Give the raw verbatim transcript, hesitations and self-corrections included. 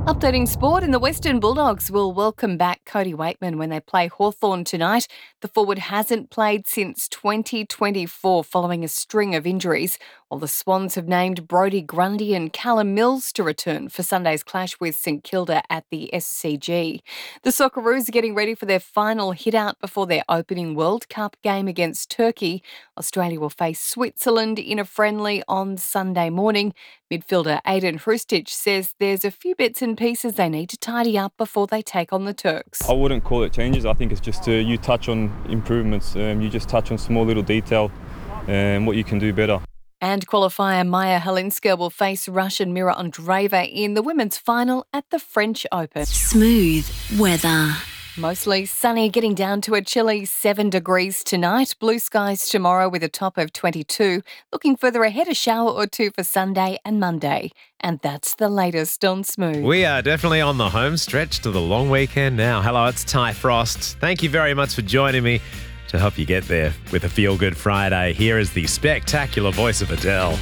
Updating sport, and the Western Bulldogs will welcome back Cody Waitman when they play Hawthorn tonight. The forward hasn't played since twenty twenty-four following a string of injuries, while the Swans have named Brodie Grundy and Callum Mills to return for Sunday's clash with St Kilda at the S C G. The Socceroos are getting ready for their final hit-out before their opening World Cup game against Turkey. Australia will face Switzerland in a friendly on Sunday morning. Midfielder Aiden Hrustic says there's a few bits and pieces they need to tidy up before they take on the Turks. I wouldn't call it changes. I think it's just uh, you touch on improvements. Um, you just touch on small little detail and what you can do better. And qualifier Maya Halinska will face Russian Mira Andreeva in the women's final at the French Open. Smooth weather. Mostly sunny, getting down to a chilly seven degrees tonight. Blue skies tomorrow with a top of twenty-two. Looking further ahead, a shower or two for Sunday and Monday. And that's the latest on Smooth. We are definitely on the home stretch to the long weekend now. Hello, it's Ty Frost. Thank you very much for joining me to help you get there with a Feel Good Friday. Here is the spectacular voice of Adele.